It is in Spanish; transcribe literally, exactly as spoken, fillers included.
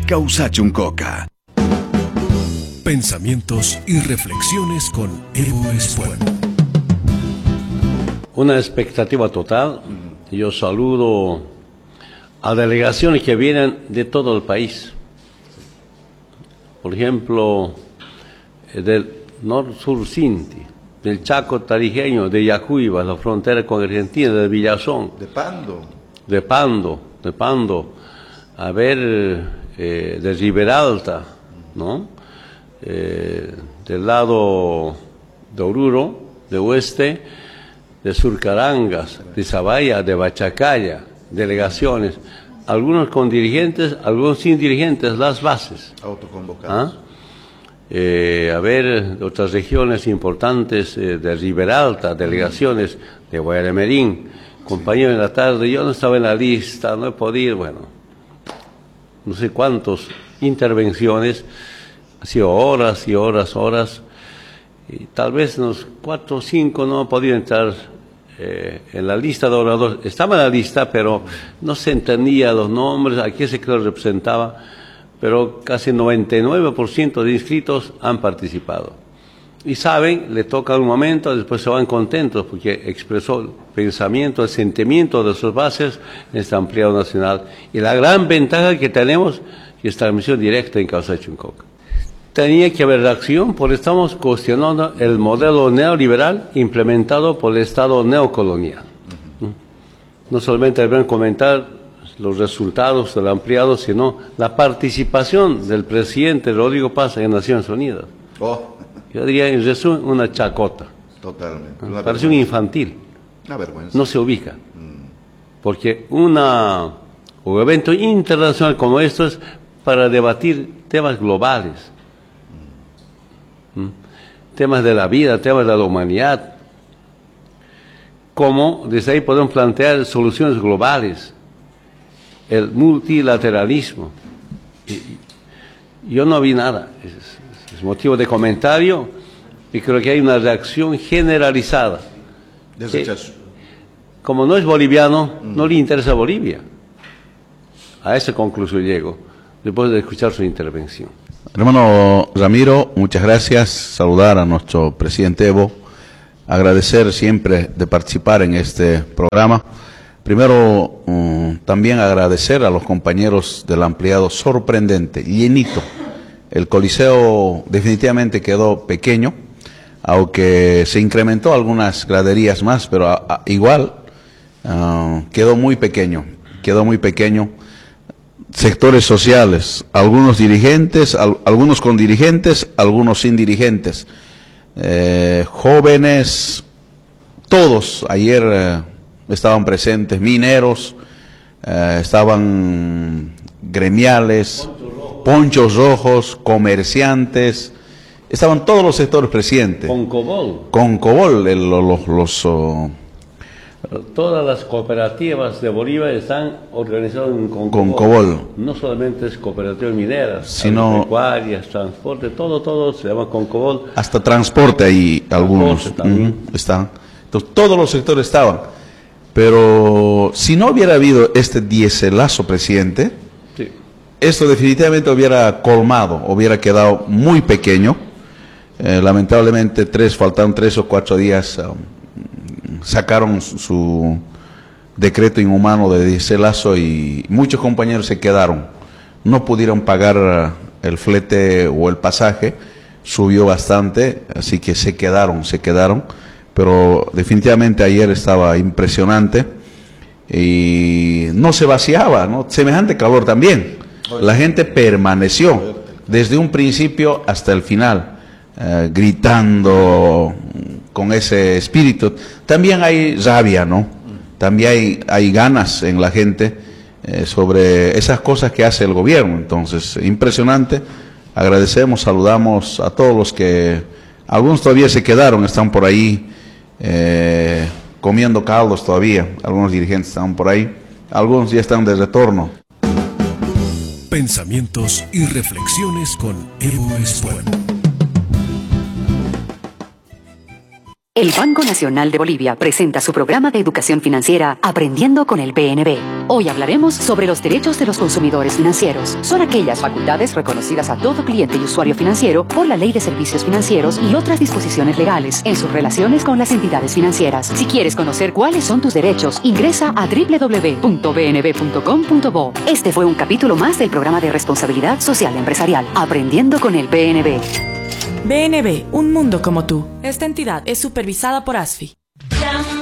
Causachuncoca. Pensamientos y reflexiones con Evo Espuelo. Una expectativa total. Yo saludo a delegaciones que vienen de todo el país. Por ejemplo, del Nor-Sur Sinti, del Chaco Tarijeño, de Yacuiba, la frontera con Argentina, de Villazón. De Pando. De Pando, de Pando. A ver, eh, de Riberalta, ¿no? Eh, del lado de Oruro, de Oeste, de Surcarangas, de Zabaya, de Bachacaya, delegaciones, algunos con dirigentes, algunos sin dirigentes, las bases. Autoconvocados. ¿Ah? Eh, a ver, de otras regiones importantes, eh, de Riberalta, delegaciones de Guayamerín, compañero en la tarde, yo no estaba en la lista, no he podido, bueno, no sé cuántas intervenciones, ha sido horas y horas, horas, y tal vez unos cuatro o cinco no he podido entrar eh, en la lista de oradores. Estaba en la lista, pero no se entendía los nombres, a qué sector representaba, pero casi noventa y nueve por ciento de inscritos han participado. Y saben, le toca un momento, después se van contentos porque expresó el pensamiento, el sentimiento de sus bases en este ampliado nacional. Y la gran ventaja que tenemos es transmisión directa en Causachuncoca. Tenía que haber reacción porque estamos cuestionando el modelo neoliberal implementado por el Estado neocolonial. Uh-huh. No solamente deben comentar los resultados del ampliado, sino la participación del presidente Rodrigo Paz en Naciones Unidas. Oh. Yo diría, en resumen, una chacota. Totalmente. ¿Ah? Parece un infantil. Una vergüenza. No se ubica. Mm. Porque una, un evento internacional como esto es para debatir temas globales. Mm. ¿Mm? Temas de la vida, temas de la humanidad. Cómo desde ahí podemos plantear soluciones globales. El multilateralismo. Y, yo no vi nada. Es, es motivo de comentario y creo que hay una reacción generalizada. Desechazo. Como no es boliviano, mm. no le interesa Bolivia. A esa conclusión llego, después de escuchar su intervención. Hermano Ramiro, muchas gracias. Saludar a nuestro presidente Evo. Agradecer siempre de participar en este programa. Primero, um, también agradecer a los compañeros del ampliado sorprendente, llenito. El coliseo definitivamente quedó pequeño, aunque se incrementó algunas graderías más, pero a, a, igual uh, quedó muy pequeño, quedó muy pequeño. Sectores sociales, algunos dirigentes, al, algunos con dirigentes, algunos sin dirigentes, eh, jóvenes, todos ayer... Eh, estaban presentes mineros, eh, estaban gremiales, ponchos rojos, comerciantes, estaban todos los sectores presentes. Concobol. Concobol, el, los... los oh, todas las cooperativas de Bolívar están organizadas en Concobol. Concobol. No solamente es cooperativas mineras, sino pecuarias, transporte, todo, todo se llama Concobol. Hasta transporte ahí algunos también. Mm, están. Entonces todos los sectores estaban. Pero si no hubiera habido este diéselazo, presidente, sí. Esto definitivamente hubiera colmado, hubiera quedado muy pequeño. Eh, lamentablemente tres, faltaron tres o cuatro días, um, sacaron su decreto inhumano de diéselazo y muchos compañeros se quedaron. No pudieron pagar el flete o el pasaje, subió bastante, así que se quedaron, se quedaron. Pero definitivamente ayer estaba impresionante y no se vaciaba, ¿no? Semejante calor también. La gente permaneció desde un principio hasta el final, eh, gritando con ese espíritu. También hay rabia, ¿no? También hay, hay ganas en la gente eh, sobre esas cosas que hace el gobierno. Entonces, impresionante. Agradecemos, saludamos a todos los que, algunos todavía se quedaron, están por ahí. Eh, comiendo caldos todavía, algunos dirigentes están por ahí, algunos ya están de retorno. Pensamientos y reflexiones con Evo Espuelo. El Banco Nacional de Bolivia presenta su programa de educación financiera Aprendiendo con el B N B. Hoy hablaremos sobre los derechos de los consumidores financieros. Son aquellas facultades reconocidas a todo cliente y usuario financiero por la Ley de Servicios Financieros y otras disposiciones legales en sus relaciones con las entidades financieras. Si quieres conocer cuáles son tus derechos, ingresa a doble u doble u doble u punto b n b punto com punto bo. Este fue un capítulo más del programa de responsabilidad social empresarial Aprendiendo con el B N B. B N B, un mundo como tú. Esta entidad es supervisada por A S F I.